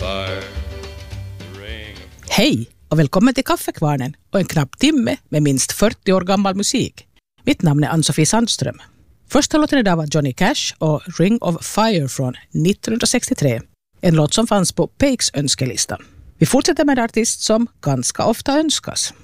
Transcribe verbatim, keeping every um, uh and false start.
fire. The ring of... Hej och välkommen till Kaffekvarnen och en knapp timme med minst fyrtio år gammal musik. Mitt namn är Ann-Sofie Sandström. Första låten idag var Johnny Cash och Ring of Fire från nittonhundrasextiotre. En låt som fanns på Pakes önskelista. Vi fortsätter med en artist som ganska ofta önskas.